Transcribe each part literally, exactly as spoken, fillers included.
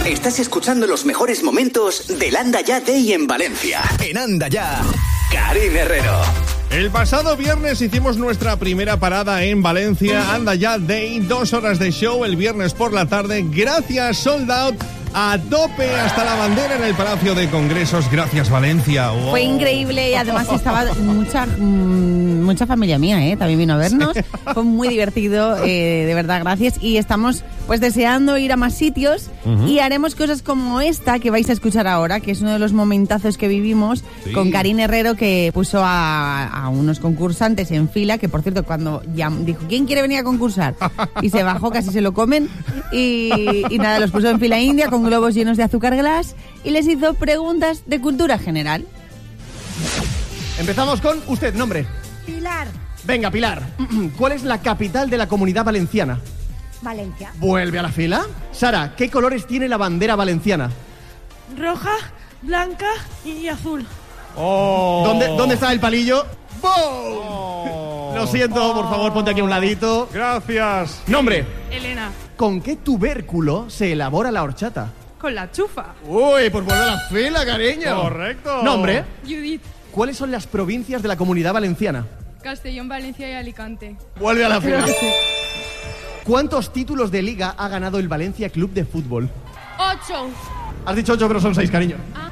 Estás escuchando los mejores momentos del Anda Ya Day en Valencia. En Anda Ya, Karin Herrero. El pasado viernes hicimos nuestra primera parada en Valencia. Anda Ya Day, dos horas de show el viernes por la tarde. Gracias, sold out. A tope hasta la bandera en el Palacio de Congresos. Gracias, Valencia. Wow. Fue increíble y además estaba mucha mmm, mucha familia mía, ¿eh? También vino a vernos. Sí. Fue muy divertido, eh, de verdad, gracias. Y estamos pues deseando ir a más sitios uh-huh. y haremos cosas como esta que vais a escuchar ahora, que es uno de los momentazos que vivimos sí. con Karin Herrero, que puso a, a unos concursantes en fila, que por cierto, cuando ya dijo, ¿quién quiere venir a concursar? Y se bajó, casi se lo comen. Y, y nada, los puso en fila india con globos llenos de azúcar glass y les hizo preguntas de cultura general. Empezamos con usted, nombre. Pilar. Venga, Pilar. ¿Cuál es la capital de la Comunidad Valenciana? Valencia. Vuelve a la fila. Sara, ¿qué colores tiene la bandera valenciana? Roja, blanca y azul. Oh. ¿Dónde, ¿Dónde está el palillo? ¡Boom! Oh. Lo siento, por favor, ponte aquí a un ladito. Gracias. Nombre. Elena. ¿Con qué tubérculo se elabora la horchata? Con la chufa. Uy, pues vuelve a la fila, cariño. Correcto. Nombre. Judith. ¿Cuáles son las provincias de la Comunidad Valenciana? Castellón, Valencia y Alicante. Vuelve a la fila. ¿Cuántos títulos de liga ha ganado el Valencia Club de Fútbol? Ocho. Has dicho ocho, pero son seis, cariño. Ah.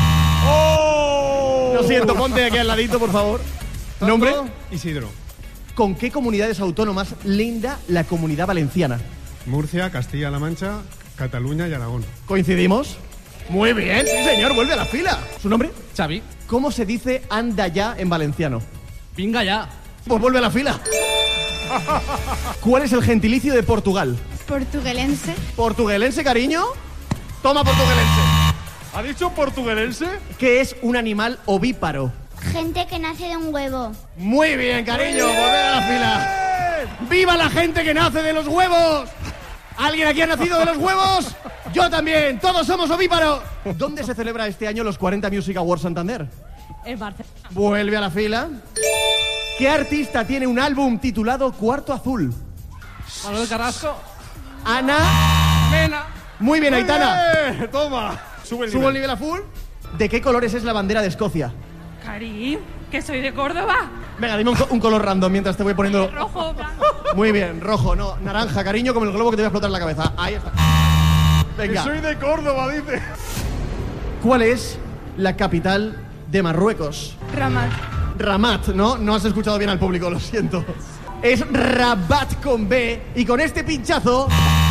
¡Oh! Lo siento, ponte aquí al ladito, por favor. ¿Nombre? Isidro. ¿Con qué comunidades autónomas linda la Comunidad Valenciana? Murcia, Castilla-La Mancha, Cataluña y Aragón. ¿Coincidimos? Muy bien, sí señor, vuelve a la fila. ¿Su nombre? Xavi. ¿Cómo se dice anda ya en valenciano? Venga ya. Pues vuelve a la fila. ¿Cuál es el gentilicio de Portugal? Portuguelense. ¿Portuguelense, cariño? Toma, portuguelense. ¿Ha dicho portuguelense? ¿Qué es un animal ovíparo? Gente que nace de un huevo. Muy bien, cariño, volver a la fila. ¡Viva la gente que nace de los huevos! ¿Alguien aquí ha nacido de los huevos? Yo también, todos somos ovíparos. ¿Dónde se celebra este año los cuarenta Music Awards Santander? En Barcelona. Vuelve a la fila. ¿Qué artista tiene un álbum titulado Cuarto Azul? Manuel Carrasco. Ana Mena. Muy bien, Aitana. ¡Eh! Toma. Sube el nivel. ¿Subo el nivel a full? ¿De qué colores es la bandera de Escocia? Karim, que soy de Córdoba. Venga, dime un, co- un color random mientras te voy poniendo... Rojo, blanco. Muy bien, rojo, no, naranja, cariño, como el globo que te voy a explotar en la cabeza. Ahí está. Venga. Que soy de Córdoba, dice. ¿Cuál es la capital de Marruecos? Ramat. Ramat, ¿no? No has escuchado bien al público, lo siento. Es Rabat con B. Y con este pinchazo...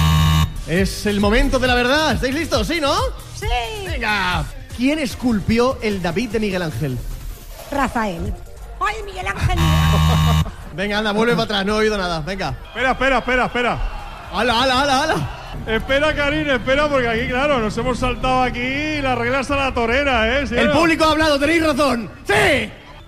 es el momento de la verdad. ¿Estáis listos? ¿Sí, no? Sí. Venga. ¿Quién esculpió el David de Miguel Ángel? Rafael. ¡Ay, Miguel Ángel! Venga, anda, vuelve para atrás, no he oído nada. Venga. Espera, espera, espera, espera. ¡Hala, hala, hala, hala! Espera, Karin, espera, porque aquí, claro, nos hemos saltado aquí las reglas a la torera, ¿eh? ¿Sí, El no? público ha hablado, tenéis razón. ¡Sí!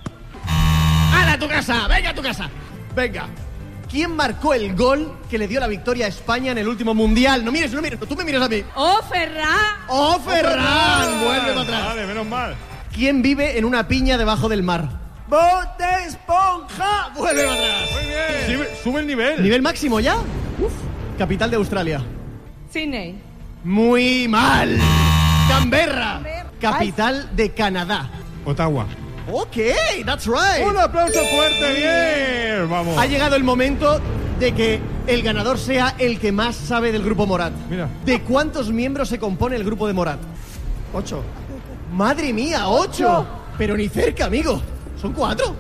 ¡Hala a tu casa! ¡Venga a tu casa! Venga. ¿Quién marcó el gol que le dio la victoria a España en el último mundial? No mires, no mires, tú me miras a mí. ¡Oh, Ferran! ¡Oh, Ferran! Vuelve para atrás. Vale, menos mal. ¿Quién vive en una piña debajo del mar? ¡Bob Esponja! Vuelve para atrás. Muy bien. Sube, sube el nivel. ¿Nivel máximo ya? Uf. Capital de Australia. Sydney. Muy mal. Canberra. Capital de Canadá. Ottawa. Ok, that's right. Un aplauso fuerte, bien. Vamos. Ha llegado el momento de que el ganador sea el que más sabe del grupo Morat. Mira. ¿De cuántos miembros se compone el grupo de Morat? Ocho. Madre mía, ocho. Pero ni cerca, amigo. Son cuatro.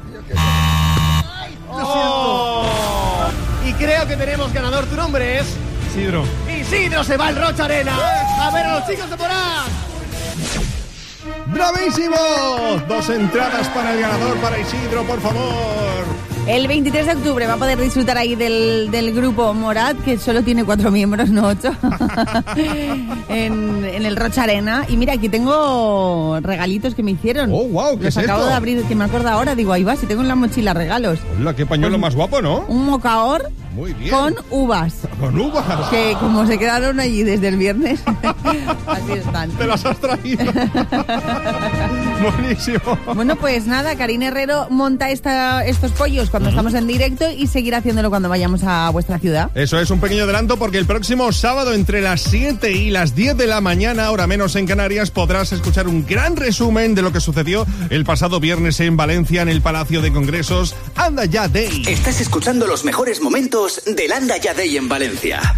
Ay, lo Oh. siento. Y creo que tenemos ganador. Tu nombre es... Isidro. Isidro se va al Rocha Arena. A ver a los chicos de Morat. ¡Bravísimo! Dos entradas para el ganador, para Isidro, por favor. El veintitrés de octubre va a poder disfrutar ahí del, del grupo Morat, que solo tiene cuatro miembros, no ocho, en, en el Rocha Arena. Y mira, aquí tengo regalitos que me hicieron. Oh, wow, ¿qué Los es acabo esto? de abrir, que me acuerdo ahora. Digo, ahí va, si tengo en la mochila regalos. Hola, qué pañuelo más guapo, ¿no? Un mocaor Muy bien. con uvas. Con uvas. Que como se quedaron allí desde el viernes, así están. Te las has traído. Buenísimo. Bueno, pues nada, Karina Herrero monta esta, estos pollos cuando estamos en directo y seguirá haciéndolo cuando vayamos a vuestra ciudad. Eso es un pequeño adelanto porque el próximo sábado entre las siete y las diez de la mañana, hora menos en Canarias, podrás escuchar un gran resumen de lo que sucedió el pasado viernes en Valencia en el Palacio de Congresos Anda Ya Day. Estás escuchando los mejores momentos del Anda Ya Day en Valencia.